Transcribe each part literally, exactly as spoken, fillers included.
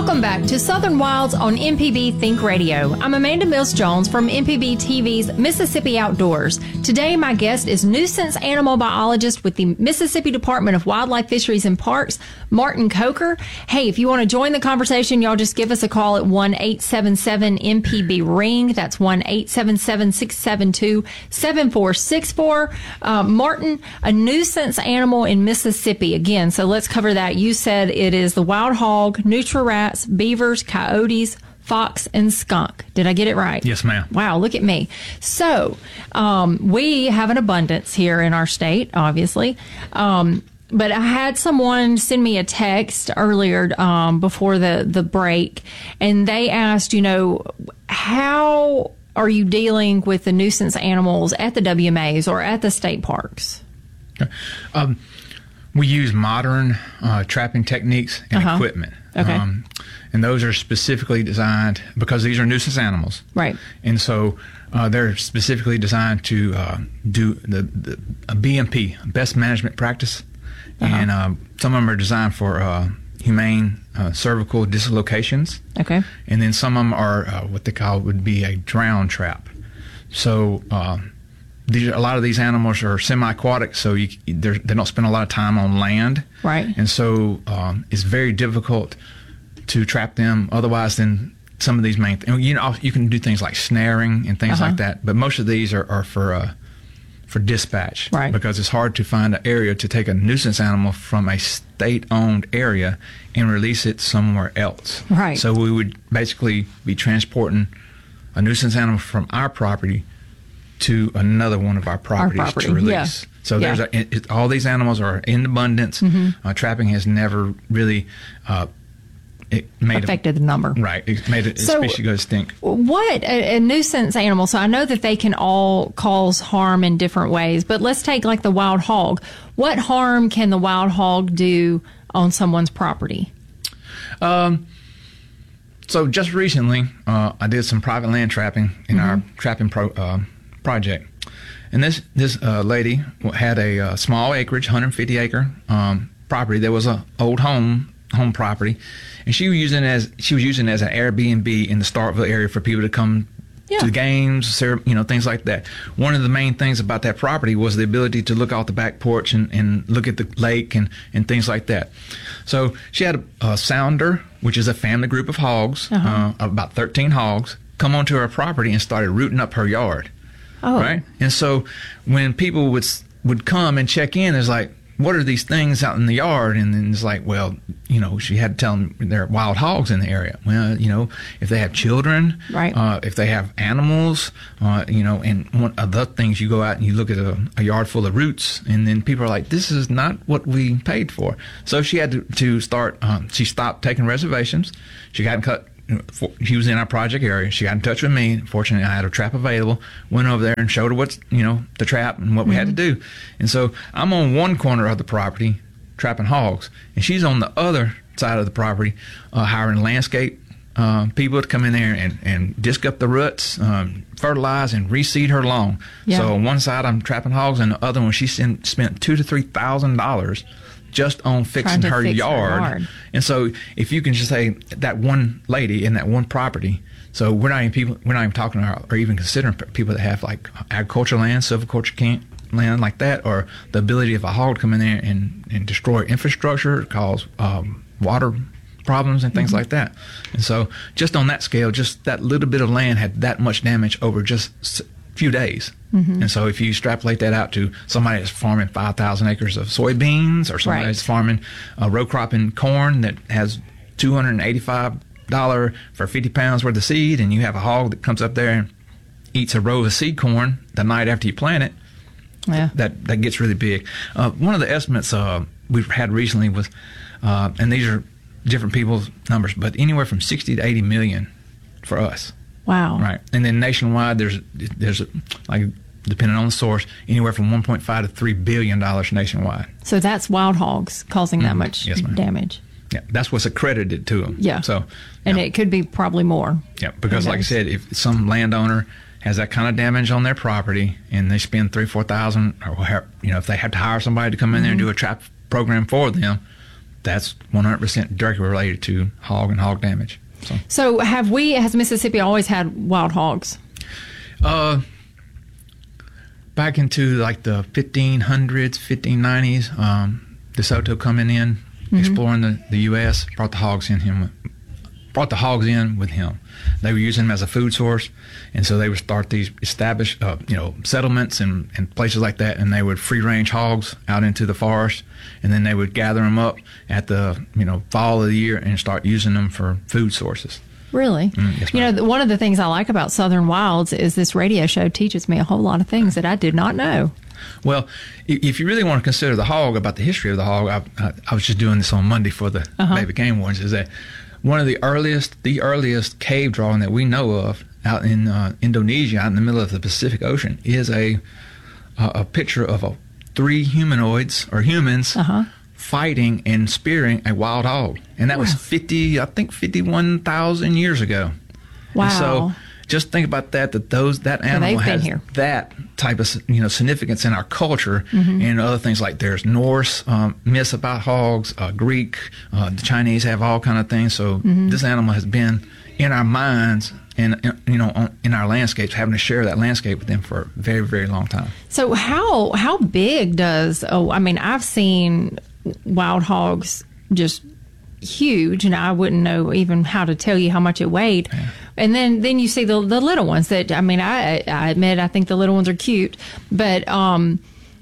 Welcome back to Southern Wilds on M P B Think Radio. I'm Amanda Mills-Jones from M P B T V's Mississippi Outdoors. Today, my guest is nuisance animal biologist with the Mississippi Department of Wildlife, Fisheries, and Parks, Martin Coker. Hey, if you want to join the conversation, y'all just give us a call at one eight seven seven M P B ring. That's one eight seven seven, six seven two, seven four six four. Uh, Martin, a nuisance animal in Mississippi. Again, so let's cover that. You said it is the wild hog, nutria rats, beavers, coyotes, fox, and skunk. Did I get it right? Yes, ma'am. Wow, look at me. So, um, we have an abundance here in our state, obviously. Um, but I had someone send me a text earlier um, before the, the break, and they asked, you know, how are you dealing with the nuisance animals at the W M As or at the state parks? Okay. Um, we use modern uh, trapping techniques and Uh-huh. equipment. Okay. Um, and those are specifically designed because these are nuisance animals. Right. And so uh, they're specifically designed to uh, do the, the a B M P, best management practice. Uh-huh. And uh, some of them are designed for uh, humane uh, cervical dislocations. Okay. And then some of them are uh, what they call would be a drown trap. So uh, these, a lot of these animals are semi-aquatic, so you, they don't spend a lot of time on land. Right. And so um, it's very difficult to trap them. Otherwise, than some of these main things, you know, you can do things like snaring and things Uh-huh. like that. But most of these are, are for uh, for dispatch, right? Because it's hard to find an area to take a nuisance animal from a state-owned area and release it somewhere else. Right. So we would basically be transporting a nuisance animal from our property to another one of our properties our property. to release. Yeah. So yeah. there's a, it, it, all these animals are in abundance. Mm-hmm. Uh, trapping has never really uh, it made affected a, the number. Right. It made a So, species go extinct. What a, a nuisance animal? So I know that they can all cause harm in different ways, but let's take like the wild hog. What harm can the wild hog do on someone's property? Um. So just recently, uh, I did some private land trapping in mm-hmm. our trapping pro, uh, project. And this this uh, lady had a uh, small acreage, one hundred fifty acre um, property. There was a old home home property, and she was using it as she was using it as an Airbnb in the Starkville area for people to come yeah. to the games, you know, things like that. One of the main things about that property was the ability to look out the back porch and, and look at the lake and, and things like that. So she had a, a sounder, which is a family group of hogs, uh-huh. uh, about thirteen hogs, come onto her property and started rooting up her yard. Oh. Right? And so when people would would come and check in, it's like, what are these things out in the yard? And then it's like, well, you know, she had to tell them there are wild hogs in the area. Well, you know, if they have children, right. uh, if they have animals, uh, you know, and one of the things you go out and you look at a, a yard full of roots, and then people are like, this is not what we paid for. So she had to, to start, um, she stopped taking reservations. She got cut. She was in our project area. She got in touch with me. Fortunately, I had a trap available. Went over there and showed her what's, you know, the trap and what mm-hmm. we had to do. And so I'm on one corner of the property trapping hogs, and she's on the other side of the property uh, hiring landscape uh, people to come in there and, and disc up the roots, um, fertilize, and reseed her lawn. Yeah. So on one side I'm trapping hogs, and the other one she spent two to three thousand dollars just on fixing her fix yard. her yard. And so if you can just say that one lady in that one property, so we're not even people, we're not even talking about or even considering people that have like agricultural land, silviculture camp land like that, or the ability of a hog to come in there and, and destroy infrastructure, cause um, water problems and things mm-hmm. like that. And so just on that scale, just that little bit of land had that much damage over just a few days. Mm-hmm. And so if you extrapolate that out to somebody that's farming five thousand acres of soybeans, or somebody right. that's farming a row crop in corn that has two hundred eighty-five dollars for fifty pounds worth of seed, and you have a hog that comes up there and eats a row of seed corn the night after you plant it, yeah. that, that gets really big. Uh, one of the estimates uh, we've had recently was, uh, and these are different people's numbers, but anywhere from sixty to eighty million for us. Wow. Right. And then nationwide, there's, there's like, depending on the source, anywhere from one point five to three billion dollars nationwide. So that's wild hogs causing that mm-hmm. much yes, ma'am. damage. Yeah, that's what's accredited to them. Yeah. So, and yeah. it could be probably more. Yeah, because like I said, if some landowner has that kind of damage on their property and they spend three, four thousand, or you know, if they have to hire somebody to come in mm-hmm. there and do a trap program for them, that's one hundred percent directly related to hog and hog damage. So, so have we, has Mississippi always had wild hogs? Uh, back into like the fifteen hundreds, fifteen nineties, um, DeSoto coming in, mm-hmm. exploring the, the U S, brought the hogs in him, brought the hogs in with him. They were using them as a food source, and so they would start these established, uh, you know, settlements and, and places like that, and they would free range hogs out into the forest, and then they would gather them up at the, you know, fall of the year and start using them for food sources. Really? Mm, yes, you ma'am. know, one of the things I like about Southern Wilds is this radio show teaches me a whole lot of things that I did not know. Well, if you really want to consider the hog, about the history of the hog, I, I, I was just doing this on Monday for the uh-huh. Baby Game Wardens, is that one of the earliest, the earliest cave drawing that we know of out in uh, Indonesia, out in the middle of the Pacific Ocean, is a uh, a picture of a, three humanoids or humans uh-huh. fighting and spearing a wild hog, and that wow. was fifty, I think, fifty-one thousand years ago. Wow! And so just think about that. That those that animal so has here. that type of you know significance in our culture, mm-hmm. and other things like there's Norse um, myths about hogs, uh, Greek, uh, the Chinese have all kind of things. So mm-hmm. this animal has been in our minds and you know on, in our landscapes, having to share that landscape with them for a very very long time. So how how big does oh I mean I've seen wild hogs just huge, and I wouldn't know even how to tell you how much it weighed. Yeah. And then, then you see the the little ones that, I mean, I I admit I think the little ones are cute, but um,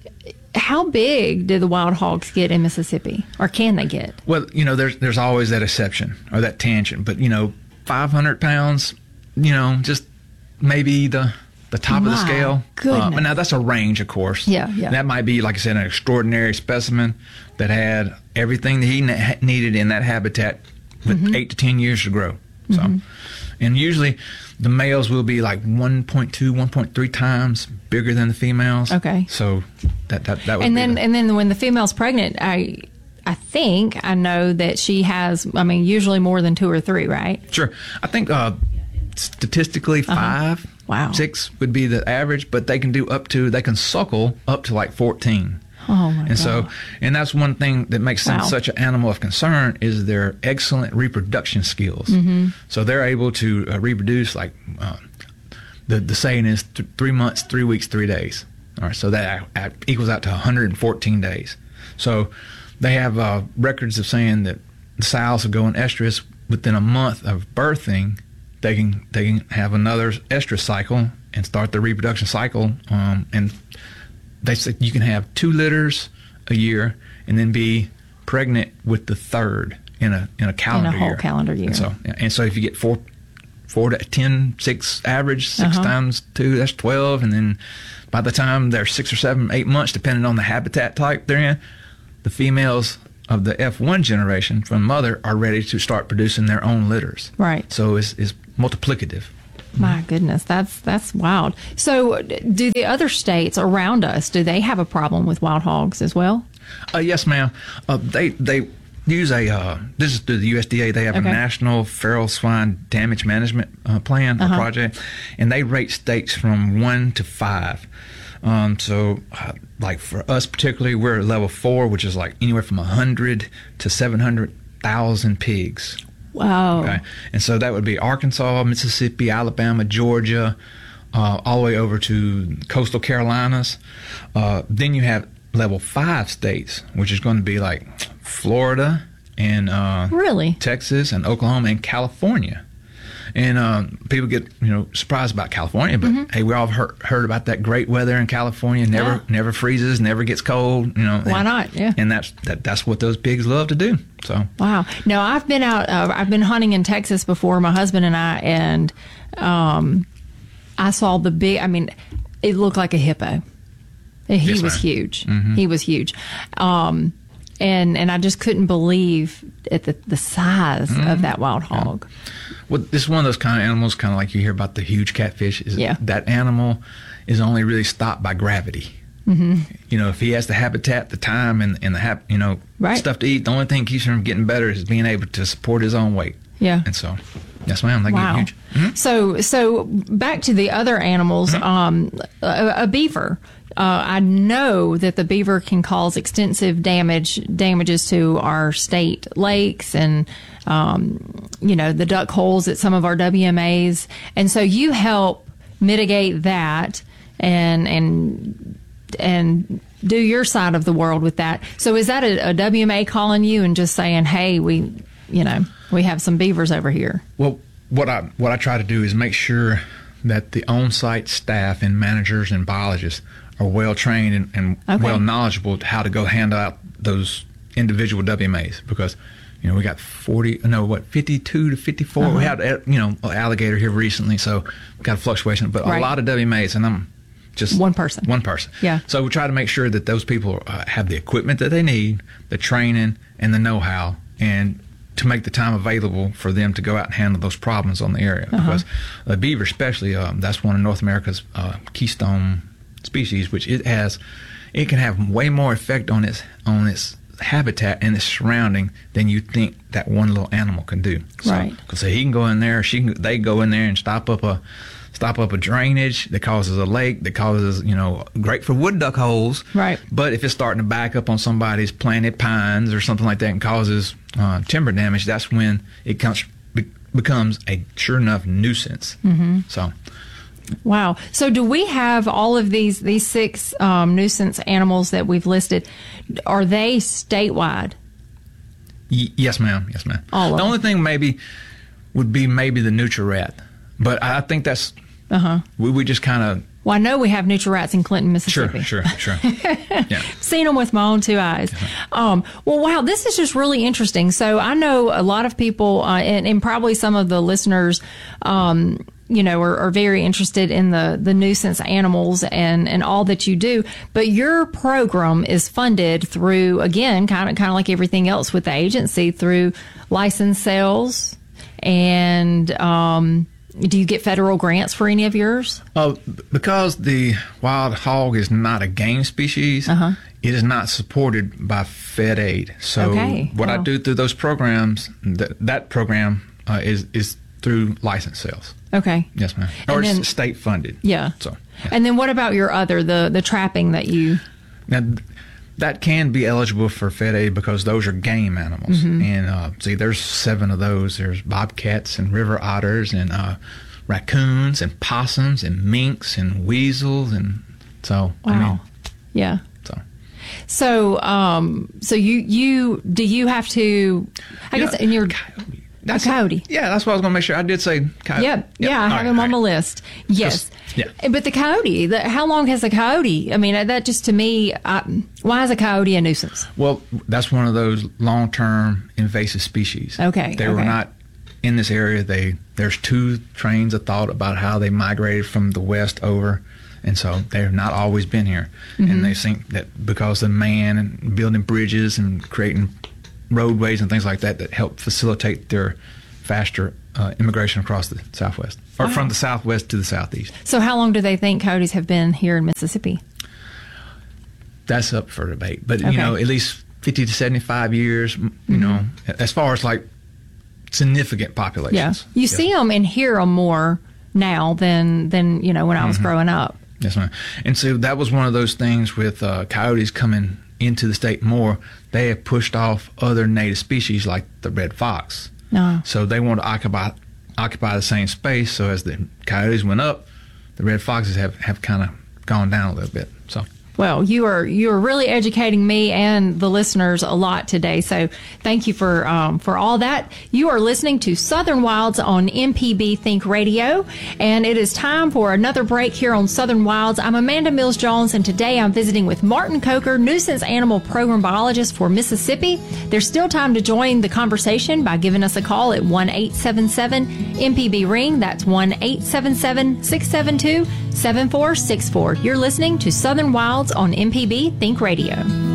how big do the wild hogs get in Mississippi, or can they get? Well, you know, there's there's always that exception or that tangent, but you know, five hundred pounds, you know, just maybe the the top My of the scale. Goodness. Uh, now that's a range, of course. Yeah, yeah. That might be, like I said, an extraordinary specimen that had everything that he ne- needed in that habitat with mm-hmm. eight to ten years to grow. So. Mm-hmm. And usually the males will be like one point two, one point three times bigger than the females. Okay. So that that, that would and be then the, and then when the female's pregnant, I I think I know that she has, I mean, usually more than two or three, right? Sure. I think uh, statistically five, uh-huh. wow. six would be the average, but they can do up to, they can suckle up to like fourteen. Oh my and God. so, and that's one thing that makes them wow. such an animal of concern is their excellent reproduction skills. Mm-hmm. So they're able to uh, reproduce like uh, the the saying is th- three months, three weeks, three days. All right, so that uh, equals out to one hundred fourteen days. So they have uh, records of saying that the sows will go in estrus within a month of birthing. They can they can have another estrus cycle and start their reproduction cycle, um, and they said you can have two litters a year and then be pregnant with the third in a in a calendar year. In a whole year. calendar year. And so, and so if you get four, four to ten, six average, six uh-huh. times two, that's twelve. And then by the time they're six or seven, eight months, depending on the habitat type they're in, the females of the F one generation from mother are ready to start producing their own litters. Right. So it's, it's multiplicative. My goodness, that's that's wild. So do the other states around us, do they have a problem with wild hogs as well? Uh, yes, ma'am. Uh, they they use a, uh, this is through the U S D A, they have okay. a National Feral Swine Damage Management uh, Plan or uh-huh. project, and they rate states from one to five. Um, so, uh, like for us particularly, we're at level four, which is like anywhere from one hundred to seven hundred thousand pigs. Wow. Okay. And so that would be Arkansas, Mississippi, Alabama, Georgia, uh, all the way over to coastal Carolinas. Uh, then you have level five states, which is going to be like Florida and uh, really? Texas and Oklahoma and California. And uh, people get, you know, surprised about California, but mm-hmm. hey, we all heard, heard about that great weather in California. Never, yeah. never freezes, never gets cold. You know, why and, not? Yeah, and that's that, that's what those pigs love to do. So wow. No, I've been out. Uh, I've been hunting in Texas before, my husband and I, and um, I saw the big. I mean, it looked like a hippo. He yes, was ma'am. huge. Mm-hmm. He was huge. Um, and and I just couldn't believe at the the size mm-hmm. of that wild hog. Yeah. Well, this is one of those kind of animals, kind of like you hear about the huge catfish. Is yeah. that animal is only really stopped by gravity. Mm-hmm. You know, if he has the habitat, the time, and, and the hap- you know right. stuff to eat, the only thing keeps him from getting better is being able to support his own weight. Yeah. And so, yes, ma'am, they wow. get huge. Mm-hmm. So, so back to the other animals. Mm-hmm. Um, a, a beaver. uh, I know that the beaver can cause extensive damage, damages to our state lakes and, um, you know, the duck holes at some of our W M As. And so you help mitigate that and, and, and do your side of the world with that. So is that a, a W M A calling you and just saying, hey, we, you know, we have some beavers over here? Well, what I, what I try to do is make sure that the on-site staff and managers and biologists are well trained and, and okay. well knowledgeable to how to go handle out those individual W M As, because you know we got forty, no, what, fifty-two to fifty-four. Uh-huh. We had you know alligator here recently, so we got a fluctuation, but right. a lot of W M As, and I'm just one person. One person. Yeah. So we try to make sure that those people uh, have the equipment that they need, the training, and the know-how, and to make the time available for them to go out and handle those problems on the area. Uh-huh. Because the beaver, especially, um, that's one of North America's uh, keystone species, which it has, it can have way more effect on its on its habitat and its surrounding than you think that one little animal can do. So, right. Because so he can go in there, she can, they go in there and stop up a stop up a drainage that causes a lake, that causes, you know, great for wood duck holes. Right. But if it's starting to back up on somebody's planted pines or something like that and causes uh, timber damage, that's when it comes, be, becomes a sure enough nuisance. Mm-hmm. So. Wow. So do we have all of these, these six um, nuisance animals that we've listed? Are they statewide? Y- yes, ma'am. Yes, ma'am. All of the them. only thing maybe would be maybe the nutria rat. But I think that's, uh-huh. we, we just kind of. Well, I know we have nutria rats in Clinton, Mississippi. Sure, sure, sure. Yeah. Seen them with my own two eyes. Uh-huh. Um, well, wow, this is just really interesting. So I know a lot of people, uh, and, and probably some of the listeners, um, you know, are, are very interested in the, the nuisance animals and, and all that you do. But your program is funded through, again, kind of kind of like everything else with the agency, through license sales. And um, do you get federal grants for any of yours? Uh, because the wild hog is not a game species, uh-huh. it is not supported by Fed Aid. So okay. what wow. I do through those programs, th- that program uh, is is through license sales. Okay. Yes, ma'am. Or then, it's state funded. Yeah. So. Yeah. And then what about your other, the, the trapping that you... Now, that can be eligible for Fed Aid because those are game animals. Mm-hmm. And uh, see, there's seven of those. There's bobcats and river otters and uh, raccoons and possums and minks and weasels. And so, wow. I mean, yeah. So, so, um, so you, you, do you have to, I yeah, guess in your... Coyote. That's a coyote. Yeah, that's what I was going to make sure. I did say coyote. Yep. yep. Yeah, I have right, him on right. my list. Yes. Just, yeah. But the coyote, the, how long has the coyote? I mean, that just to me, I, why is a coyote a nuisance? Well, that's one of those long-term invasive species. Okay. They okay. were not in this area. They There's two trains of thought about how they migrated from the west over. And so they've not always been here. Mm-hmm. And they think that because of man and building bridges and creating roadways and things like that that help facilitate their faster uh, immigration across the Southwest, or wow. from the Southwest to the Southeast. So how long do they think coyotes have been here in Mississippi? That's up for debate. But, okay. you know, at least fifty to seventy-five years, you mm-hmm. know, as far as like significant populations. Yeah. You yeah. see them and hear them more now than, than you know, when I was mm-hmm. growing up. Yes, ma'am. And so that was one of those things with uh, coyotes coming into the state more. They have pushed off other native species like the red fox. No. So they want to occupy occupy the same space. So as the coyotes went up, the red foxes have, have kind of gone down a little bit. So. Well, you are you are really educating me and the listeners a lot today. So thank you for um, for all that. You are listening to Southern Wilds on M P B Think Radio, and it is time for another break here on Southern Wilds. I'm Amanda Mills Jones, and today I'm visiting with Martin Coker, Nuisance Animal Program Biologist for Mississippi. There's still time to join the conversation by giving us a call at one eight seven seven M P B ring. That's one eight seven seven, six seven two, seven four six four. You're listening to Southern Wilds on M P B Think Radio.